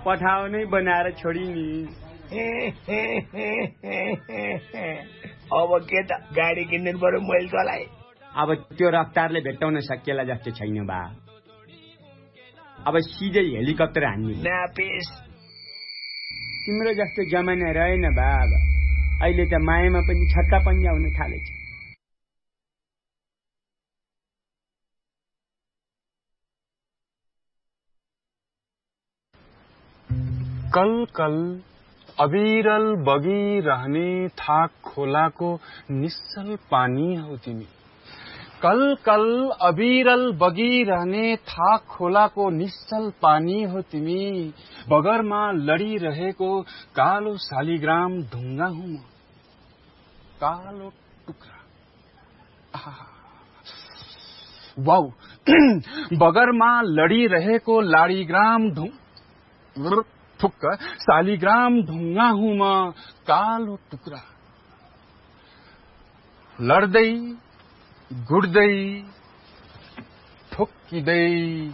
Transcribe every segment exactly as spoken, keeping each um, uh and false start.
पठाउनै बनाएर छोडिनी। अब के त गाडी किन्नु पर्यो मैले चलाए। अब त्यो रफ्तारले भेट्टाउन सकिएला जस्तो छैन बा। अब सिधै हेलिकप्टर हान्ने। नापेस तिम्रो जस्तो जमाना रहेन बा। अब अहिले त मायामा पनि छक्का पनि आउन थालेछ। कल कल अविरल बगिरहने थाक खोलाको निश्चल पानी हौ तिमी। कल कल अविरल बगिरहने थाक खोलाको निश्चल पानी हो तिमी। बगरमा लडिरहेको कालो शालिग्राम ढुङ्गा हुँ म, कालो टुक्रा। वाउ बगरमा लडिरहेको लाडीग्राम ढुङ्गा ठुक्क शालिग्राम ढुङ्गा हुँ म, कालो टुक्रा। लड्दै गुड्दै ठोक्किँदै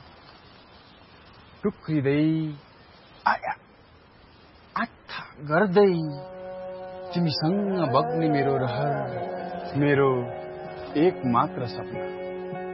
टुक्रिँदै आया आत्था गर्दै तिमीसँग बग्ने मेरो रहर, मेरो एक मात्र सपना।